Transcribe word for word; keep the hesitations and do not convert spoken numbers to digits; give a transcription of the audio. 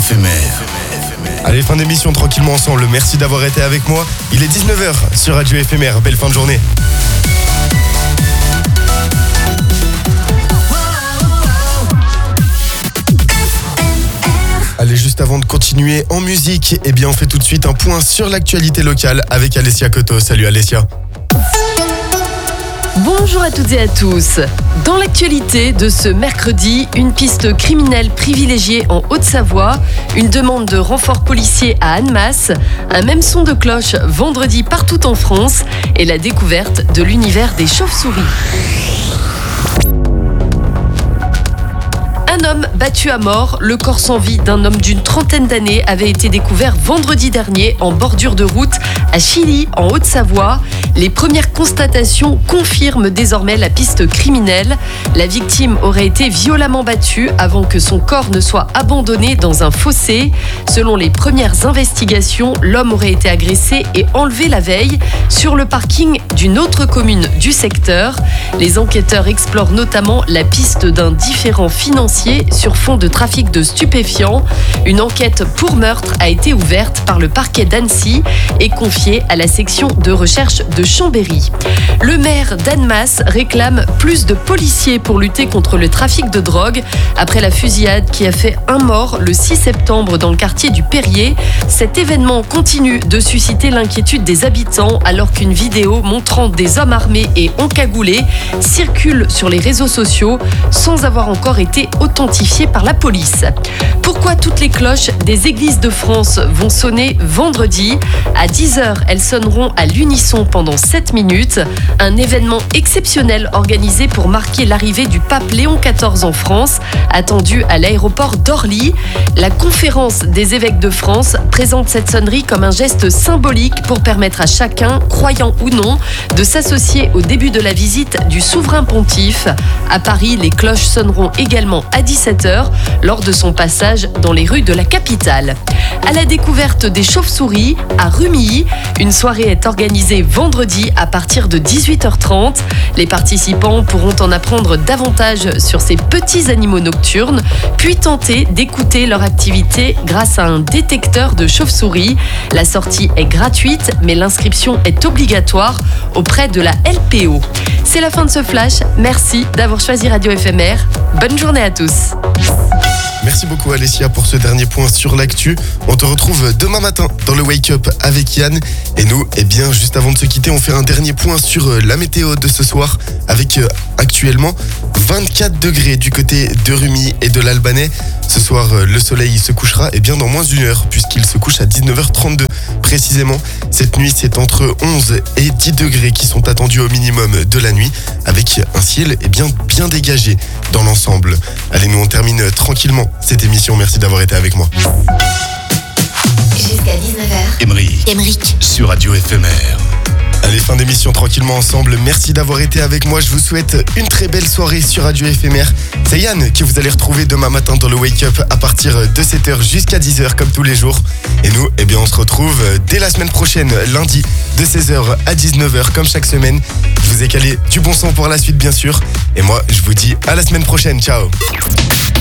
éphémère. Allez, fin d'émission tranquillement ensemble. Merci d'avoir été avec moi. Il est dix-neuf heures sur Radio Éphémère. Belle fin de journée. Allez, juste avant de continuer en musique, eh bien on fait tout de suite un point sur l'actualité locale avec Alessia Coto. Salut Alessia. Bonjour à toutes et à tous. Dans l'actualité de ce mercredi, une piste criminelle privilégiée en Haute-Savoie, une demande de renfort policier à Annemasse, un même son de cloche vendredi partout en France et la découverte de l'univers des chauves-souris. Un homme battu à mort, le corps sans vie d'un homme d'une trentaine d'années avait été découvert vendredi dernier en bordure de route à Chilly, en Haute-Savoie. Les premières constatations confirment désormais la piste criminelle. La victime aurait été violemment battue avant que son corps ne soit abandonné dans un fossé. Selon les premières investigations, l'homme aurait été agressé et enlevé la veille sur le parking d'une autre commune du secteur. Les enquêteurs explorent notamment la piste d'un différend financier sur fond de trafic de stupéfiants. Une enquête pour meurtre a été ouverte par le parquet d'Annecy et confiée à la section de recherche de Chambéry. Le maire d'Annemasse réclame plus de policiers pour lutter contre le trafic de drogue après la fusillade qui a fait un mort le six septembre dans le quartier du Perrier. Cet événement continue de susciter l'inquiétude des habitants alors qu'une vidéo montrant des hommes armés et encagoulés circule sur les réseaux sociaux sans avoir encore été authentifiée par la police. Pourquoi toutes les cloches des églises de France vont sonner vendredi ? À dix heures, elles sonneront à l'unisson pendant sept minutes. Un événement exceptionnel organisé pour marquer l'arrivée du pape Léon quatorze en France, attendu à l'aéroport d'Orly. La conférence des évêques de France présente cette sonnerie comme un geste symbolique pour permettre à chacun, croyant ou non, de s'associer au début de la visite du souverain pontife. À Paris, les cloches sonneront également à dix-sept heures lors de son passage dans les rues de la capitale. À la découverte des chauves-souris à Rumilly, une soirée est organisée vendredi à partir de dix-huit heures trente. Les participants pourront en apprendre davantage sur ces petits animaux nocturnes, puis tenter d'écouter leur activité grâce à un détecteur de chauves-souris. La sortie est gratuite, mais l'inscription est obligatoire auprès de la L P O. C'est la fin de ce flash. Merci d'avoir choisi Radio Éphémère. Bonne journée à tous. Merci beaucoup Alessia pour ce dernier point sur l'actu. On te retrouve demain matin dans le Wake Up avec Yann. Et nous, eh bien, juste avant de se quitter, on fait un dernier point sur la météo de ce soir avec euh, actuellement vingt-quatre degrés du côté de Rumilly et de l'Albanais. Ce soir, euh, le soleil se couchera eh bien, dans moins d'une heure puisqu'il se couche à dix-neuf heures trente-deux précisément. Cette nuit, c'est entre onze et dix degrés qui sont attendus au minimum de la nuit avec un ciel eh bien, bien dégagé dans l'ensemble. Allez, nous on termine tranquillement cette émission. Merci d'avoir été avec moi. Jusqu'à dix-neuf heures. Émeric. Émeric. Sur Radio Éphémère. Allez, fin d'émission tranquillement ensemble. Merci d'avoir été avec moi. Je vous souhaite une très belle soirée sur Radio Éphémère. C'est Yann que vous allez retrouver demain matin dans le Wake Up à partir de sept heures jusqu'à dix heures comme tous les jours. Et nous, eh bien, on se retrouve dès la semaine prochaine, lundi, de seize heures à dix-neuf heures comme chaque semaine. Je vous ai calé du bon son pour la suite, bien sûr. Et moi, je vous dis à la semaine prochaine. Ciao.